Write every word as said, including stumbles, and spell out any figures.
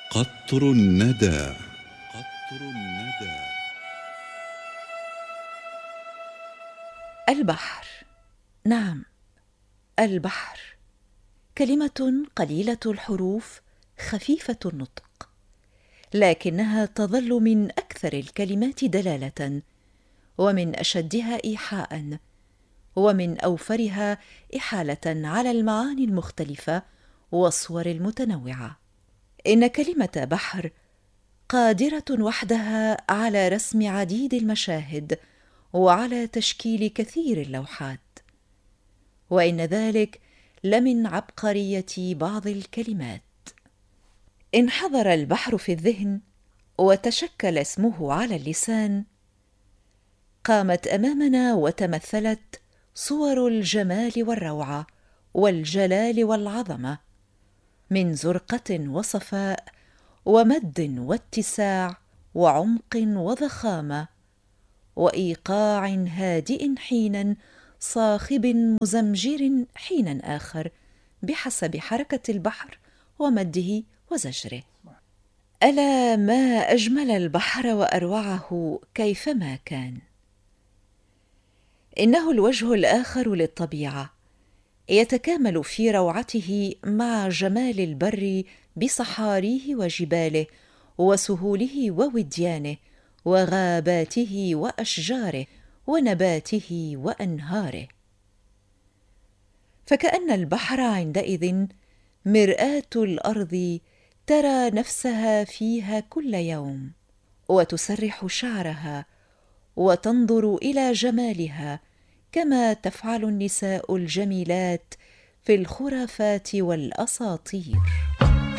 قطر الندى. قطر الندى. البحر. نعم، البحر كلمة قليلة الحروف خفيفة النطق، لكنها تظل من أكثر الكلمات دلالة، ومن أشدها إيحاء، ومن أوفرها إحالة على المعاني المختلفة والصور المتنوعة. إن كلمة بحر قادرة وحدها على رسم عديد المشاهد وعلى تشكيل كثير اللوحات، وإن ذلك لمن عبقرية بعض الكلمات. إن حضر البحر في الذهن وتشكل اسمه على اللسان، قامت أمامنا وتمثلت صور الجمال والروعة والجلال والعظمة، من زرقة وصفاء ومد واتساع وعمق وضخامة وإيقاع هادئ حيناً، صاخب مزمجر حيناً آخر، بحسب حركة البحر ومده وزجره. ألا ما أجمل البحر وأروعه كيفما كان! إنه الوجه الآخر للطبيعة، يتكامل في روعته مع جمال البر بصحاريه وجباله وسهوله ووديانه وغاباته وأشجاره ونباته وأنهاره. فكأن البحر عندئذ مرآة الأرض، ترى نفسها فيها كل يوم، وتسرح شعرها وتنظر إلى جمالها، كما تفعل النساء الجميلات في الخرافات والأساطير.